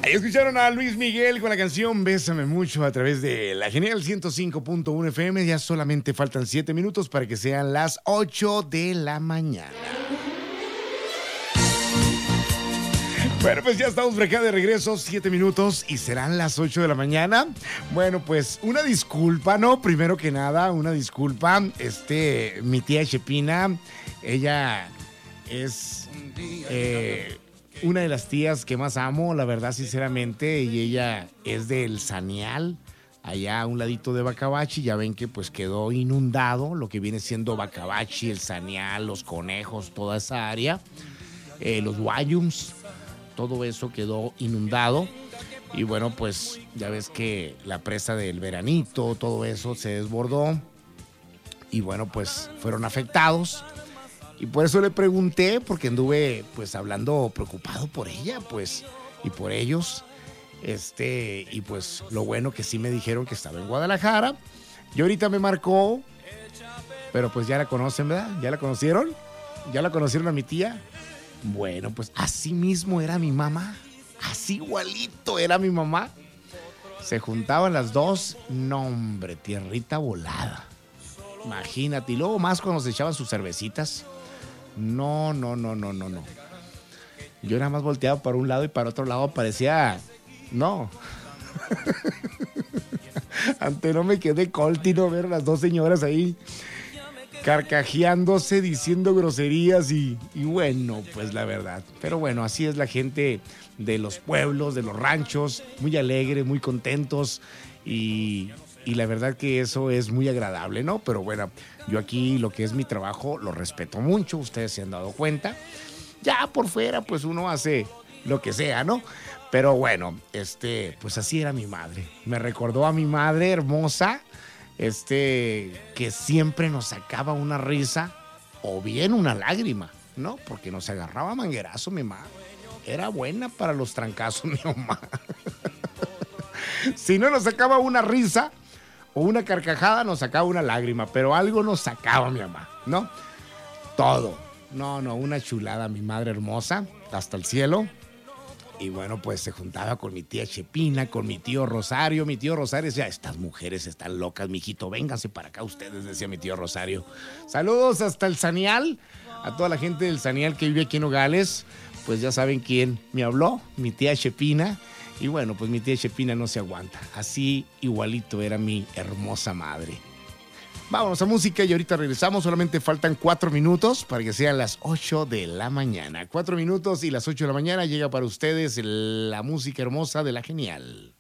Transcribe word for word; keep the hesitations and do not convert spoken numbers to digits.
Ahí escucharon a Luis Miguel con la canción Bésame Mucho a través de la Genial ciento cinco punto uno F M. Ya solamente faltan siete minutos para que sean las ocho de la mañana. Bueno, pues ya estamos por acá de regreso, siete minutos y serán las ocho de la mañana. Bueno, pues una disculpa, ¿no? Primero que nada, una disculpa. Este, mi tía Chepina, ella es eh, una de las tías que más amo, la verdad, sinceramente, y ella es del Sanial, allá a un ladito de Bacabachi. Ya ven que pues quedó inundado lo que viene siendo Bacabachi, el Sanial, los Conejos, toda esa área, eh, los Guayums. Todo eso quedó inundado y bueno, pues ya ves que la presa del Veranito, todo eso se desbordó y bueno, pues fueron afectados y por eso le pregunté, porque anduve pues hablando preocupado por ella, pues, y por ellos, este, y pues lo bueno que sí me dijeron que estaba en Guadalajara. Y ahorita me marcó, pero pues ya la conocen, ¿verdad? ¿Ya la conocieron? ¿Ya la conocieron a mi tía? Bueno, pues así mismo era mi mamá, así igualito era mi mamá. Se juntaban las dos, no hombre, tierrita volada. Imagínate, y luego más cuando se echaban sus cervecitas. No, no, no, no, no, no. Yo nada más volteaba para un lado y para otro lado parecía, no. Ante no me quedé coltino ver a las dos señoras ahí carcajeándose, diciendo groserías y, y bueno, pues la verdad. Pero bueno, así es la gente de los pueblos, de los ranchos, muy alegre, muy contentos y, y la verdad que eso es muy agradable, ¿no? Pero bueno, yo aquí lo que es mi trabajo lo respeto mucho, ustedes se han dado cuenta. Ya por fuera pues uno hace lo que sea, ¿no? Pero bueno, este, pues así era mi madre. Me recordó a mi madre hermosa, este, que siempre nos sacaba una risa o bien una lágrima, ¿no? Porque nos agarraba manguerazo mi mamá. Era buena para los trancazos mi mamá. Si no nos sacaba una risa o una carcajada, nos sacaba una lágrima, pero algo nos sacaba mi mamá, ¿no? Todo. No, no, una chulada, mi madre hermosa, hasta el cielo. Y bueno, pues se juntaba con mi tía Chepina, con mi tío Rosario. Mi tío Rosario decía, estas mujeres están locas, mijito, vénganse para acá ustedes, decía mi tío Rosario. Saludos hasta el Sanial, a toda la gente del Sanial que vive aquí en Nogales. Pues ya saben quién me habló, mi tía Chepina. Y bueno, pues mi tía Chepina no se aguanta. Así igualito era mi hermosa madre. Vámonos a música y ahorita regresamos. Solamente faltan cuatro minutos para que sean las ocho de la mañana. Cuatro minutos y las ocho de la mañana llega para ustedes la música hermosa de la Genial.